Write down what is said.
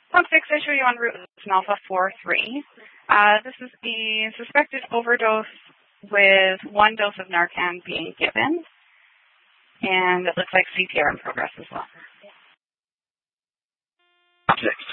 Pump 6, I show you on route Alpha 4-3. This is the suspected overdose with 1 dose of Narcan being given. And it looks like CPR in progress as well. Pump 6.